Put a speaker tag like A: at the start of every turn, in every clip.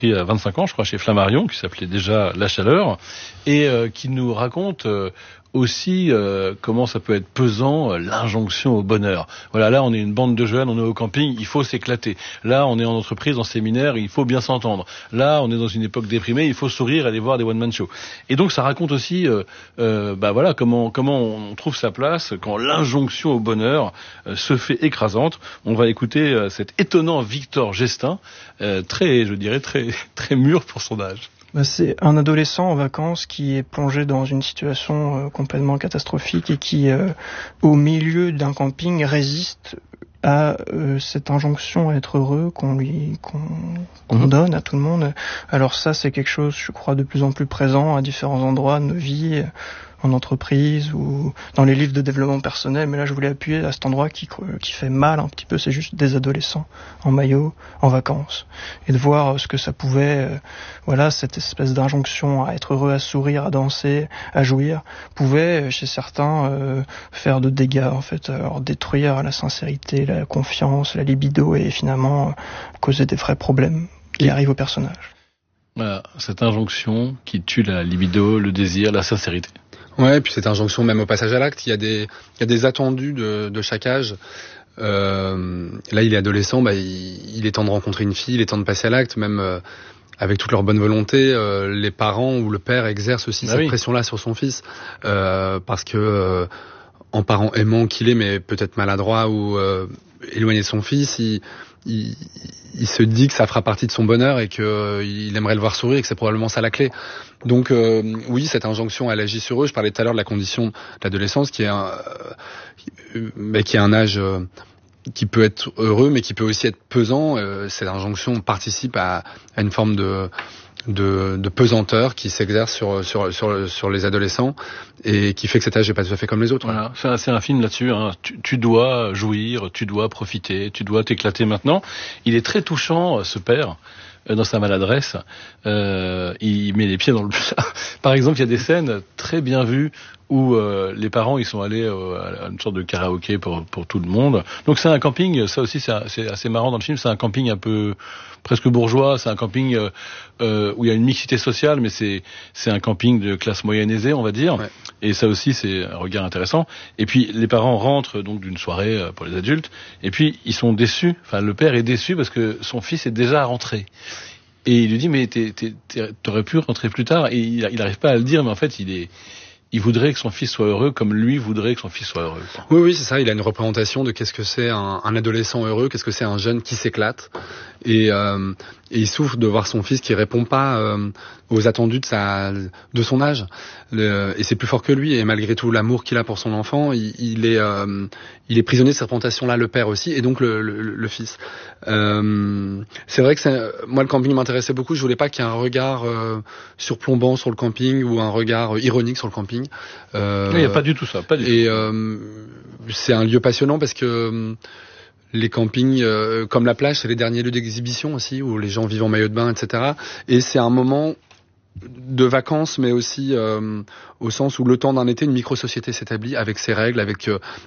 A: Il y a 25 ans, je crois, chez Flammarion, qui s'appelait déjà La Chaleur, et qui nous raconte aussi comment ça peut être pesant, l'injonction au bonheur. Voilà, là on est une bande de jeunes, on est au camping, il faut s'éclater. Là on est en entreprise, en séminaire, il faut bien s'entendre. Là on est dans une époque déprimée, il faut sourire, aller voir des one-man shows. Et donc ça raconte aussi voilà comment on trouve sa place quand l'injonction au bonheur se fait écrasante. On va écouter cet étonnant Victor Gestin, très mûr pour son âge.
B: C'est un adolescent en vacances qui est plongé dans une situation complètement catastrophique et qui, au milieu d'un camping, résiste à cette injonction à être heureux qu'on donne à tout le monde. Alors ça, c'est quelque chose, je crois, de plus en plus présent à différents endroits de nos vies, en entreprise ou dans les livres de développement personnel. Mais là, je voulais appuyer à cet endroit qui fait mal un petit peu. C'est juste des adolescents en maillot, en vacances. Et de voir ce que ça pouvait, cette espèce d'injonction à être heureux, à sourire, à danser, à jouir, pouvait, chez certains, faire de dégâts, en fait. Alors, détruire la sincérité, la confiance, la libido et finalement causer des vrais problèmes qui arrivent au personnage.
A: Voilà, cette injonction qui tue la libido, le désir, la sincérité.
C: Ouais, et puis cette injonction même au passage à l'acte, il y a des attendus de chaque âge. Là, il est adolescent, il est temps de rencontrer une fille, il est temps de passer à l'acte, même avec toute leur bonne volonté, les parents ou le père exercent aussi cette pression-là sur son fils, parce que en parent aimant qu'il est, mais peut-être maladroit ou éloigné de son fils, il se dit que ça fera partie de son bonheur et qu'il aimerait le voir sourire et que c'est probablement ça la clé. Donc oui, cette injonction, elle agit sur eux. Je parlais tout à l'heure de la condition de l'adolescence qui est un âge qui peut être heureux mais qui peut aussi être pesant. Cette injonction participe à une forme de pesanteur qui s'exerce sur les adolescents et qui fait que cet âge n'est pas tout à fait comme les autres.
A: Voilà, c'est un film là-dessus. Hein. Tu dois jouir, tu dois profiter, tu dois t'éclater maintenant. Il est très touchant, ce père, dans sa maladresse. Il met les pieds dans le plat. Par exemple, il y a des scènes très bien vues où les parents ils sont allés à une sorte de karaoké pour tout le monde. Donc c'est un camping, ça aussi c'est assez marrant dans le film, c'est un camping un peu presque bourgeois, c'est un camping où il y a une mixité sociale, mais c'est un camping de classe moyenne aisée, on va dire. Ouais. Et ça aussi c'est un regard intéressant. Et puis les parents rentrent donc d'une soirée pour les adultes, et puis ils sont déçus, enfin le père est déçu parce que son fils est déjà rentré. Et il lui dit mais t'aurais pu rentrer plus tard, et il arrive pas à le dire, mais en fait il voudrait que son fils soit heureux comme lui voudrait que son fils soit heureux.
C: Oui, c'est ça. Il a une représentation de qu'est-ce que c'est un adolescent heureux, qu'est-ce que c'est un jeune qui s'éclate. Et il souffre de voir son fils qui répond pas aux attendus de son âge. Et c'est plus fort que lui. Et malgré tout l'amour qu'il a pour son enfant, il est prisonnier de cette représentation-là, le père aussi, et donc le fils. C'est vrai que moi le camping m'intéressait beaucoup. Je voulais pas qu'il y ait un regard surplombant sur le camping ou un regard ironique sur le camping.
A: Il n'y a pas du tout ça. Pas du
C: tout. C'est un lieu passionnant parce que les campings, comme la plage, c'est les derniers lieux d'exhibition aussi, où les gens vivent en maillot de bain, etc. Et c'est un moment de vacances, mais aussi au sens où le temps d'un été, une micro-société s'établit avec ses règles, avec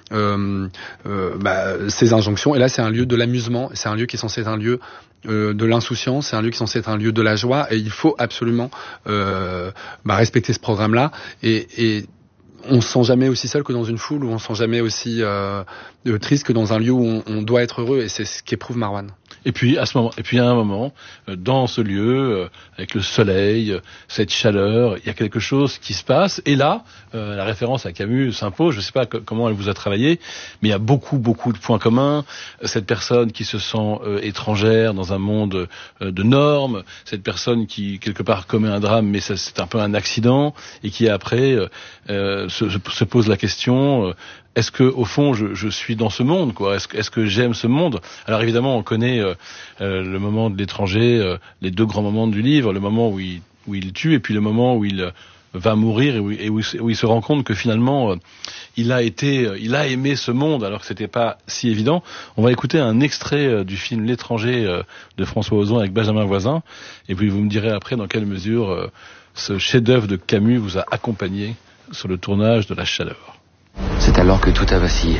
C: ses injonctions. Et là, c'est un lieu de l'amusement, c'est un lieu qui est censé être un lieu de l'insouciance, c'est un lieu qui est censé être un lieu de la joie, et il faut absolument respecter ce programme-là. Et on se sent jamais aussi seul que dans une foule, ou on se sent jamais aussi triste que dans un lieu où on doit être heureux, et c'est ce qu'éprouve Marwan.
A: Et puis à un moment, dans ce lieu, avec le soleil, cette chaleur, il y a quelque chose qui se passe. Et là, la référence à Camus s'impose. Je ne sais pas comment elle vous a travaillé, mais il y a beaucoup de points communs. Cette personne qui se sent étrangère dans un monde de normes, cette personne qui quelque part commet un drame, mais c'est un peu un accident, et qui après se pose la question. Est-ce que au fond je suis dans ce monde, quoi? Est-ce que j'aime ce monde? Alors évidemment on connaît le moment de l'étranger, les deux grands moments du livre, le moment où il tue et puis le moment où il va mourir et où il se rend compte que finalement il a aimé ce monde alors que c'était pas si évident. On va écouter un extrait du film L'étranger de François Ozon avec Benjamin Voisin, et puis vous me direz après dans quelle mesure ce chef-d'œuvre de Camus vous a accompagné sur le tournage de La Chaleur.
D: C'est alors que tout a vacillé.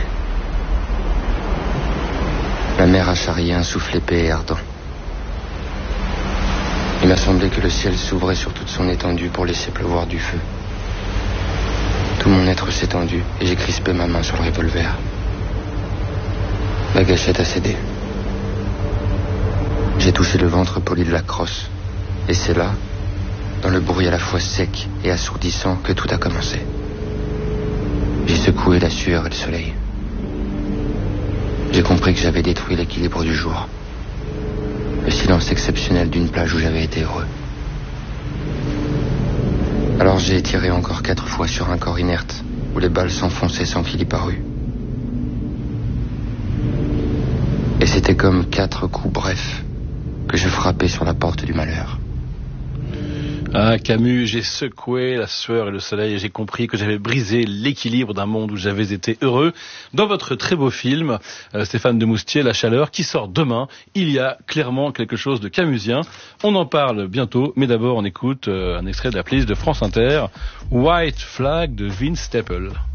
D: La mer a charrié un souffle épais et ardent. Il m'a semblé que le ciel s'ouvrait sur toute son étendue pour laisser pleuvoir du feu. Tout mon être s'est tendu et j'ai crispé ma main sur le revolver. La gâchette a cédé. J'ai touché le ventre poli de la crosse. Et c'est là, dans le bruit à la fois sec et assourdissant, que tout a commencé. J'ai secoué la sueur et le soleil. J'ai compris que j'avais détruit l'équilibre du jour. Le silence exceptionnel d'une plage où j'avais été heureux. Alors j'ai tiré encore 4 fois sur un corps inerte, où les balles s'enfonçaient sans qu'il y parût. Et c'était comme 4 coups brefs que je frappais sur la porte du malheur.
A: Ah, Camus, j'ai secoué la sueur et le soleil et j'ai compris que j'avais brisé l'équilibre d'un monde où j'avais été heureux. Dans votre très beau film, Stéphane Demoustier, La Chaleur, qui sort demain, il y a clairement quelque chose de camusien. On en parle bientôt, mais d'abord on écoute un extrait de la playlist de France Inter, White Flag de Vince Staples.